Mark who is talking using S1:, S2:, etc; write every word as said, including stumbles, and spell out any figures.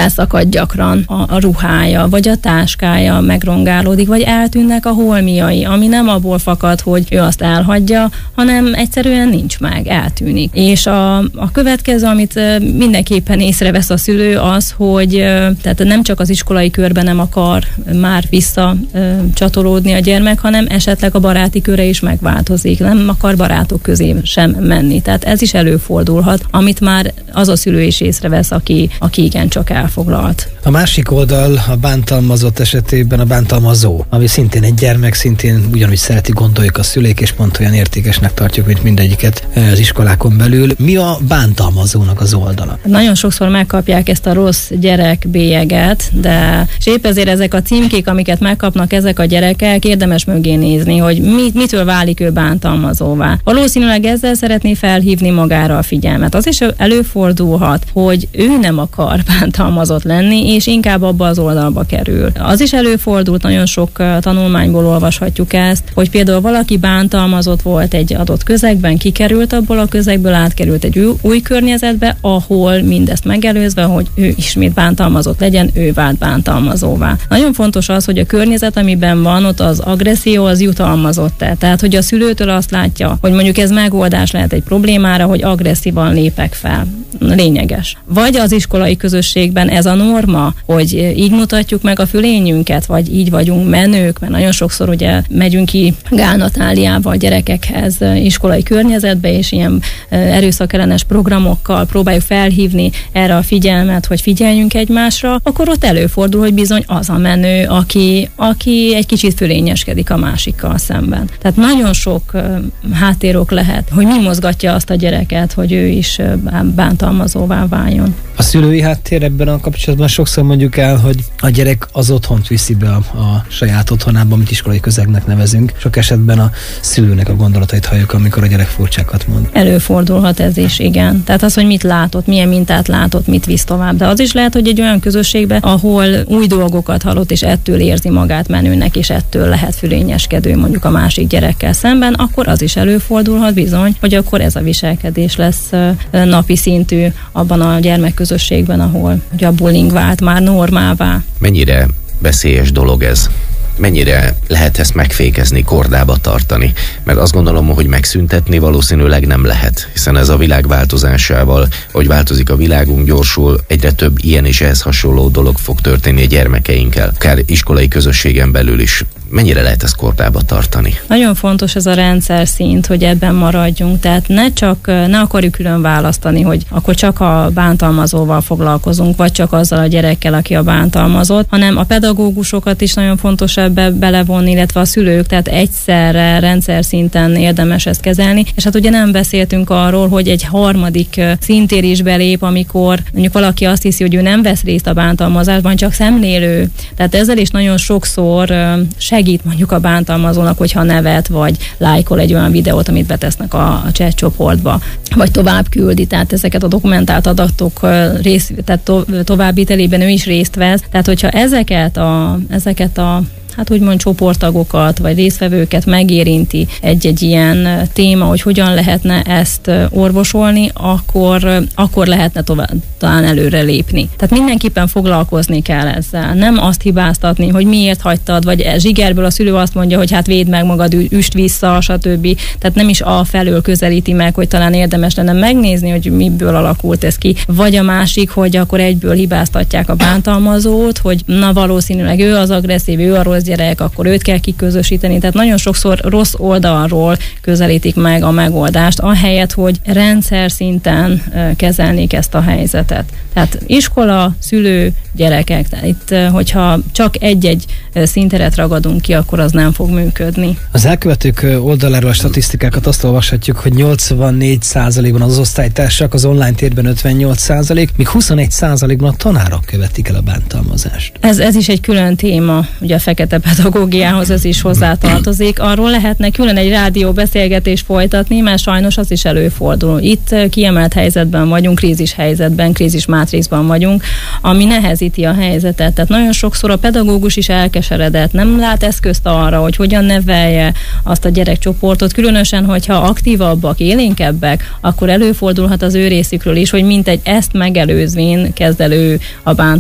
S1: elszakad gyakran a, a ruhája, vagy a táskája megrongálódik, vagy eltűnnek a holmiai, ami nem abból fakad, hogy ő azt elhagyja, hanem egyszerűen nincs meg, eltűnik. És a, a következő, amit mindenképpen észrevesz a szülő, az, hogy tehát nem csak az iskolai körben nem akar már vissza csatolódni a gyermek, hanem esetleg a baráti köre is megváltozik. Nem akar barátok közé sem menni. Tehát ez is előfordulhat, amit már az a szülő is észrevesz, aki, aki igencsak elfoglalt.
S2: A másik oldal a bántalmazott esetében a bántalmazó, ami szintén egy gyermek, szintén ugyanúgy szereti, gondoljuk a szülék, és pont olyan értékesnek tartjuk, mint mindegyiket az iskolákon belül. Mi a bántalmazónak az oldala?
S1: Nagyon sokszor megkapják ezt a rossz gyerek bélyeget, de és épp ezért ezek a címkék, amiket megkapnak ezek a gyerekek, érdemes mögé nézni, hogy mit, mitől válik ő bántalmazóvá. Valószínűleg ezzel szeretné felhívni magára a figyelmet. Az is előfordulhat, hogy ő nem akar bántalmazott lenni, és inkább abba az oldalba kerül. Az is előfordult, nagyon sok tanulmányból olvashatjuk ezt, hogy például valaki bántalmazott volt egy adott közegben, kikerült abból a közegből, átkerült egy új környezetbe, ahol mindezt megelőzve, hogy ő ismét bántalmazott legyen, ő vált bántalmazóvá. Nagyon fontos az, hogy a környezet, amiben van, ott az agresszió, az jutalmazott-e. Tehát, hogy a szülőtől azt látja, hogy mondjuk ez megoldás lehet egy problémára, hogy agresszívan lépek fel. Lényeges. Vagy az iskolai közösségben ez a norma, hogy így mutatjuk meg a fölényünket, vagy így vagyunk menők, mert nagyon sokszor ugye megyünk ki Gálnatáliával gyerekekhez iskolai környezetbe, és ilyen erőszakellenes programokkal próbáljuk felhívni erre a figyelmet, hogy figyeljünk egymásra, akkor ott előfordul, hogy bizony az a menő, aki, aki egy kicsit fölényeskedik a másikkal szemben. Tehát nagyon sok uh, háttérok lehet, hogy mi mozgatja azt a gyereket, hogy ő is uh, bántalmazóvá váljon.
S2: A szülői háttér ebben a kapcsolatban sokszor mondjuk el, hogy a gyerek az otthont viszi be a, a saját otthonába, amit iskolai közegnek nevezünk. Sok esetben a szülőnek a gondolatait halljuk, amikor a gyerek furcsákat mond.
S1: Előfordulhat ez is, igen. Tehát az, hogy mit látott, milyen mintát látott, mit visz tovább. De az is lehet, hogy egy olyan közösségben, ahol új dolgokat hallott, és ettől érzi magát menőnek, és ettől lehet fölényeskedő mondjuk a másik gyerekkel szemben, akkor az is előfordulhat bizony, hogy akkor ez a viselkedés lesz napi szintű abban a gyermekközösségben, ahol ugye a bullying vált már normává.
S3: Mennyire veszélyes dolog ez? Mennyire lehet ezt megfékezni, kordába tartani? Mert azt gondolom, hogy megszüntetni valószínűleg nem lehet, hiszen ez a világ változásával, hogy változik a világunk, gyorsul, egyre több ilyen és ehhez hasonló dolog fog történni a gyermekeinkkel, akár iskolai közösségen belül is. Mennyire lehet ezt kordába tartani?
S1: Nagyon fontos ez a rendszer szint, hogy ebben maradjunk. Tehát ne csak, ne akarjuk külön választani, hogy akkor csak a bántalmazóval foglalkozunk, vagy csak azzal a gyerekkel, aki a bántalmazott, hanem a pedagógusokat is nagyon fontos ebbe belevonni, illetve a szülők, tehát egyszerre rendszer szinten érdemes ezt kezelni. És hát ugye nem beszéltünk arról, hogy egy harmadik szintér is belép, amikor mondjuk valaki azt hiszi, hogy ő nem vesz részt a bántalmazásban, csak szemlélő. Tehát ezzel is nagyon sokszor segít mondjuk a bántalmazónak, hogyha nevet, vagy lájkol egy olyan videót, amit betesznek a, a chat csoportba, vagy tovább küldi, tehát ezeket a dokumentált adatok rész, tehát to, továbbvitelében ő is részt vesz. Tehát hogyha ezeket a, ezeket a hát úgymond csoporttagokat, vagy résztvevőket megérinti egy-egy ilyen téma, hogy hogyan lehetne ezt orvosolni, akkor, akkor lehetne tovább, talán előre lépni. Tehát mindenképpen foglalkozni kell ezzel. Nem azt hibáztatni, hogy miért hagytad, vagy zsigerből a szülő azt mondja, hogy hát védd meg magad, üst vissza, stb. Tehát nem is a felől közelíti meg, hogy talán érdemes lenne megnézni, hogy miből alakult ez ki. Vagy a másik, hogy akkor egyből hibáztatják a bántalmazót, hogy na valószínűleg ő az agresszív, ő a rossz gyerek, akkor őt kell kiközösíteni. Tehát nagyon sokszor rossz oldalról közelítik meg a megoldást, ahelyett, hogy rendszer szinten kezelnék ezt a helyzetet. Tehát iskola, szülő, gyerekek. Tehát itt, hogyha csak egy-egy szinteret ragadunk ki, akkor az nem fog működni.
S2: Az elkövetők oldaláról a statisztikákat azt olvashatjuk, hogy nyolcvannégy százalékban az osztálytársak, az online térben ötvennyolc százalék, míg huszonegy százalékban a tanárok követik el a bántalmazást.
S1: Ez, ez is egy külön téma, ugye a fekete pedagógiához ez is hozzátartozik. Arról lehetne külön egy rádió beszélgetést folytatni, mert sajnos az is előfordul. Itt kiemelt helyzetben vagyunk, krízis helyzetben, krízis mátrixban vagyunk, ami nehezíti a helyzetet. Tehát nagyon sokszor a pedagógus is elkeseredett, nem lát eszközt arra, hogy hogyan nevelje azt a gyerekcsoportot, különösen, hogyha aktívabbak, élénkebbek, akkor előfordulhat az ő részükről is, hogy mintegy ezt megelőzvén kezd elő a bántalmazást